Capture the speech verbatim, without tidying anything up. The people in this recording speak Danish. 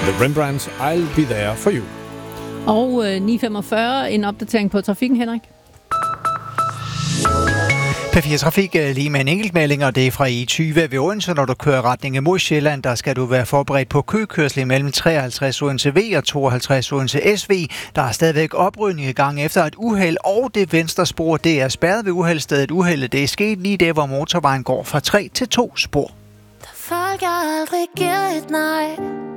The Rembrandts, I'll Be There For You. Og øh, ni femogfyrre, en opdatering på trafikken, Henrik. P fire Trafik lige med en enkeltmelding, og det er fra E tyve ved Odense. Når du kører retning mod Sjælland, der skal du være forberedt på køkørsel mellem treoghalvtreds Odense V og tooghalvtreds Odense S V. Der er stadigvæk oprydning i gang efter et uheld, og det venstre spor, det er spærret ved uheldsstedet. Uheldet, det er sket lige der, hvor motorvejen går fra tre til to spor. Der folk aldrig giver et nej.